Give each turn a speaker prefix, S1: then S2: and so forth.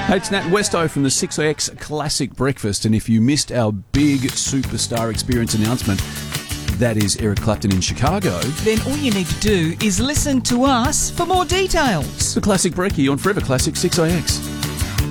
S1: Hey, it's Nat Westo from the 6AX Classic Breakfast, and if you missed our big superstar experience announcement, that is Eric Clapton in Chicago.
S2: Then all you need to do is listen to us for more details.
S1: The Classic Brekkie on Forever Classic 6AX.